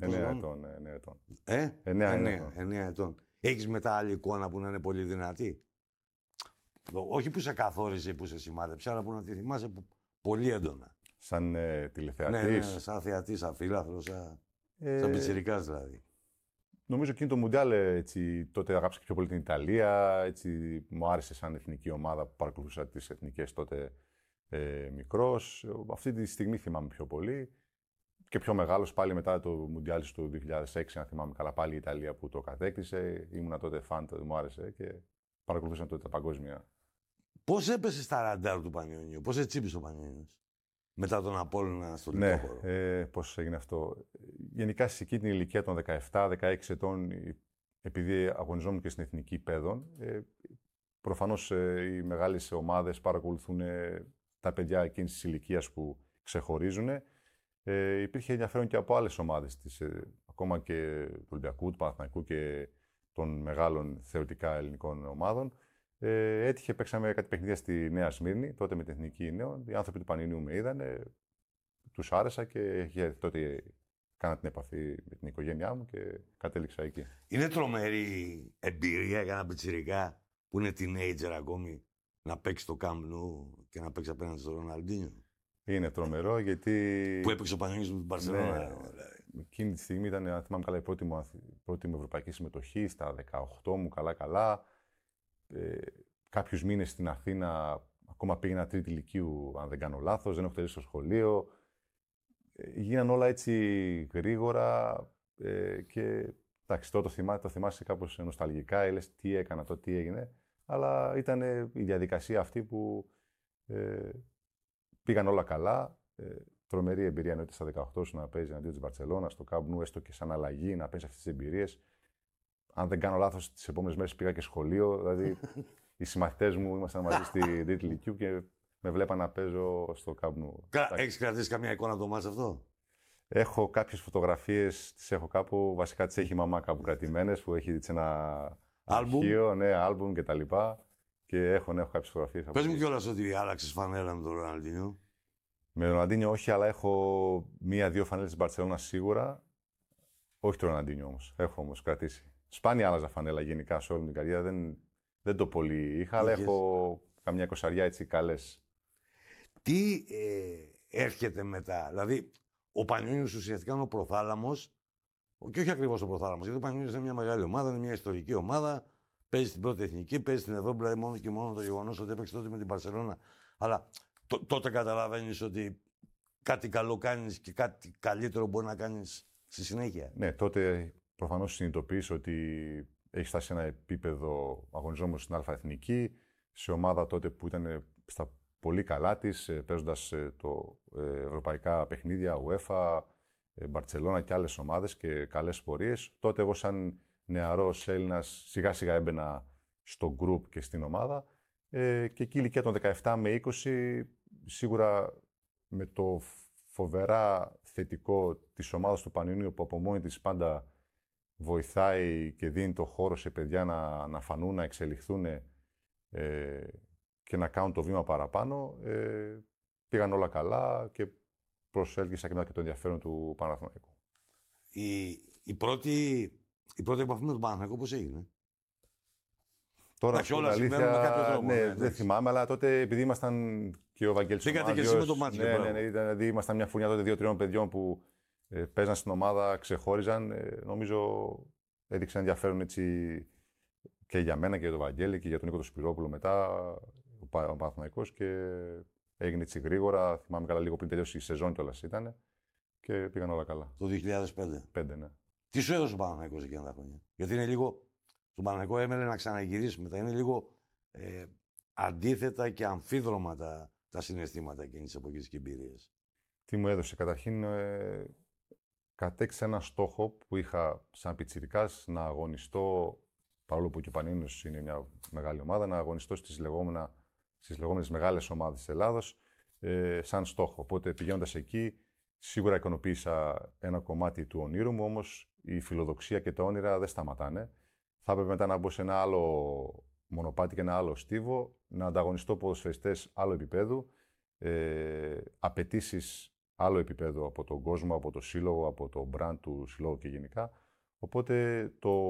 ετών. 9 ετών. 9 ετών. Έχεις μετά άλλη εικόνα που να είναι πολύ δυνατή? Όχι που σε καθόρισε ή που σε σημάδεψε, αλλά που να τη θυμάσαι πολύ έντονα. Σαν τηλεθεατής. Ναι, σαν θεατής, σαν φίλαθλος, σαν πιτσιρικάς δηλαδή. Νομίζω εκείνο το Μουντιάλ, τότε αγάπησα πιο πολύ την Ιταλία. Έτσι, μου άρεσε σαν εθνική ομάδα που παρακολουθούσα τις εθνικές τότε μικρός. Αυτή τη στιγμή θυμάμαι πιο πολύ. Και πιο μεγάλος πάλι μετά το Μουντιάλ του 2006, αν θυμάμαι καλά, πάλι η Ιταλία που το κατέκτησε. Ήμουνα τότε φαν, μου άρεσε και παρακολουθούσα τότε τα παγκόσμια. Πώς έπεσε στα ραντάρ του Πανιωνίου, πώς έτσι τσίπησε ο Πανιωνίος μετά τον Απόλλωνα στο Λιτόχωρο? Ναι, πώς έγινε αυτό. Γενικά σε εκείνη την ηλικία των 17-16 ετών, επειδή αγωνιζόμουν και στην εθνική παιδών, προφανώς οι μεγάλες ομάδες παρακολουθούν τα παιδιά εκείνης της ηλικίας που ξεχωρίζουν. Υπήρχε ενδιαφέρον και από άλλες ομάδες, ακόμα και του Ολυμπιακού, του Παναθηναϊκού και των μεγάλων θεωρητικά ελληνικών ομάδων. Έτυχε, παίξαμε κάτι παιχνίδια στη Νέα Σμύρνη, τότε με την Εθνική Νέων. Οι άνθρωποι του Πανιωνίου με είδανε, τους άρεσα και τότε κάνα την επαφή με την οικογένειά μου και κατέληξα εκεί. Είναι τρομερή εμπειρία για ένα πιτσιρικά που είναι teenager ακόμη να παίξει το Camp Nou και να παίξει απέναντι στον Ροναλντίνιο. Είναι τρομερό γιατί. Που έπαιξε ο Πανιωνίος με την Μπαρσελόνα. Ναι, εκείνη τη στιγμή ήταν, αν θυμάμαι καλά, η πρώτη μου ευρωπαϊκή συμμετοχή στα 18 μου, καλά. Κάποιους μήνες στην Αθήνα, ακόμα πήγαινα τρίτη λυκείου, αν δεν κάνω λάθος, δεν έχω τελειώσει το σχολείο. Γίναν όλα έτσι γρήγορα και εντάξει, το θυμάσαι κάπως νοσταλγικά, λες τι έκανα, τι έγινε. Αλλά ήταν η διαδικασία αυτή που πήγαν όλα καλά. Τρομερή εμπειρία εννοείται στα 18 σου να παίζει αντί της Μπαρσελόνα, στο Camp Nou, έστω και σαν αλλαγή, να παίζει αυτές τις εμπειρίες. Αν δεν κάνω λάθος, τις επόμενες μέρες πήγα και σχολείο. Δηλαδή, οι συμμαθητές μου ήμασταν μαζί στη τρίτη λυκείου και με βλέπαν να παίζω στο Camp Nou. Έχεις κρατήσει καμία εικόνα από το μάτς αυτό? Έχω κάποιες φωτογραφίες, τις έχω κάπου. Βασικά τις έχει η μαμά κάπου κρατημένες, που έχει ένα αρχείο, ναι, άλμπουμ κτλ. Και έχω κάποιες φωτογραφίες. Πες μου κιόλας ότι άλλαξες φανέλα με τον Ροναλντίνιο. Με τον Ροναλντίνιο όχι, αλλά έχω 1-2 φανέλες της Μπαρσελόνας σίγουρα. Όχι τον Ροναλντίνιο όμως. Έχω όμως κρατήσει. Σπάνια άλλαζα φανέλα γενικά σε όλη την καριέρα. Δεν το πολύ είχα, αλλά έχω καμιά 20 έτσι καλές. Τι έρχεται μετά? Δηλαδή, ο Πανιωνίος ουσιαστικά είναι ο προθάλαμος, και όχι ακριβώς ο προθάλαμος, γιατί ο Πανιωνίος είναι μια μεγάλη ομάδα, είναι μια ιστορική ομάδα, παίζει στην πρώτη εθνική, παίζει στην Ευρώπη, δηλαδή μόνο και μόνο το γεγονός ότι έπαιξε τότε με την Μπαρσελόνα. Αλλά τότε καταλαβαίνεις ότι κάτι καλό κάνεις και κάτι καλύτερο μπορεί να κάνεις στη συνέχεια. Ναι, τότε προφανώς συνειδητοποιείς ότι έχει φτάσει σε ένα επίπεδο αγωνιζόμενος στην Α' σε ομάδα τότε που ήταν στα πολύ καλά της, παίζοντας το ευρωπαϊκά παιχνίδια, UEFA, Μπαρτσελώνα και άλλες ομάδες και καλές πορείες. Τότε εγώ σαν νεαρός Έλληνας σιγά σιγά έμπαινα στο group και στην ομάδα και εκεί η ηλικία των 17 με 20 σίγουρα με το φοβερά θετικό της ομάδας του Πανιωνίου που από μόνη της πάντα βοηθάει και δίνει το χώρο σε παιδιά να φανούν, να εξελιχθούν και να κάνουν το βήμα παραπάνω. Πήγαν όλα καλά και προσέλκυσα και το ενδιαφέρον του Παναθηναϊκού. Η πρώτη επαφή με τον Παναθηναϊκό πώς έγινε? Τώρα όλα συμβαίνουν με κάποιο τρόπο. Ναι, δεν θυμάμαι, αλλά τότε επειδή ήμασταν και ο Βαγγέλης πήγατε και εσύ με το μάτι. Ναι, δηλαδή ήμασταν μια φουρνιά τότε 2-3 παιδιών που παίζαν στην ομάδα, ξεχώριζαν. Νομίζω έδειξε ενδιαφέρον έτσι και για μένα και για τον Βαγγέλη και για τον Νίκο τον Σπυρόπουλο μετά, ο Παναθηναϊκός, και έγινε έτσι γρήγορα. Θυμάμαι καλά, λίγο πριν τελειώσει η σεζόν κιόλας ήταν και πήγαν όλα καλά. Το 2005. Ναι. Τι σου έδωσε ο Παναθηναϊκός εκείνα τα χρόνια? Γιατί είναι λίγο. Στον Παναθηναϊκό έμενε να ξαναγυρίσει μετά. Είναι λίγο αντίθετα και αμφίδρομα τα συναισθήματα εκείνης της εποχής και εμπειρίες. Τι μου έδωσε? Καταρχήν, κατέξα ένα στόχο που είχα σαν πιτσιρικάς να αγωνιστώ, παρόλο που και ο Πανιώνιος είναι μια μεγάλη ομάδα, να αγωνιστώ στις λεγόμενες μεγάλες ομάδες της Ελλάδος σαν στόχο. Οπότε πηγαίνοντας εκεί, σίγουρα ικανοποίησα ένα κομμάτι του ονείρου μου, όμως η φιλοδοξία και τα όνειρα δεν σταματάνε. Θα έπρεπε μετά να μπω σε ένα άλλο μονοπάτι και ένα άλλο στίβο, να ανταγωνιστώ ποδοσφαιριστές άλλου επίπεδου, απαιτήσεις άλλο επίπεδο από τον κόσμο, από το σύλλογο, από το brand του συλλόγου και γενικά. Οπότε το